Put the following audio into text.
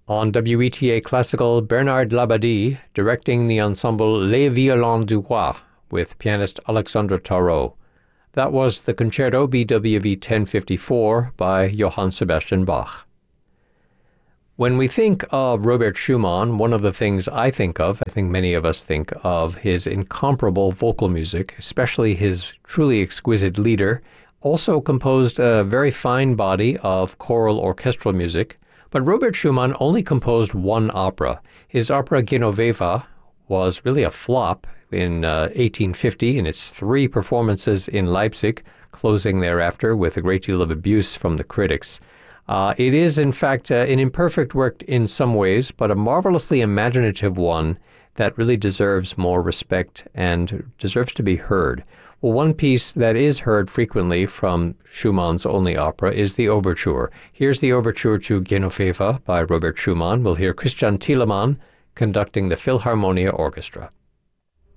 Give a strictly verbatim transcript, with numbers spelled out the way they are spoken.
On W E T A Classical, Bernard Labadie directing the ensemble Les Violons du Roi with pianist Alexandre Tarot. That was the Concerto B W V ten fifty-four by Johann Sebastian Bach. When we think of Robert Schumann, one of the things I think of, I think many of us think of, his incomparable vocal music, especially his truly exquisite lieder. Also composed a very fine body of choral orchestral music, but Robert Schumann only composed one opera. His opera Genoveva was really a flop in uh, eighteen fifty in its three performances in Leipzig, closing thereafter with a great deal of abuse from the critics. Uh, it is, in fact, uh, an imperfect work in some ways, but a marvelously imaginative one that really deserves more respect and deserves to be heard. Well, one piece that is heard frequently from Schumann's only opera is the overture. Here's the overture to Genoveva by Robert Schumann. We'll hear Christian Thielemann conducting the Philharmonia Orchestra.